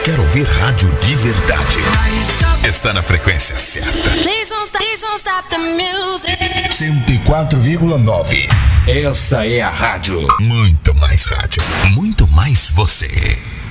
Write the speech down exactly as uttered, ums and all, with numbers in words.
quer ouvir rádio de verdade, está na frequência certa. cento e quatro vírgula nove. Esta é a rádio. Muito mais rádio. Muito mais você.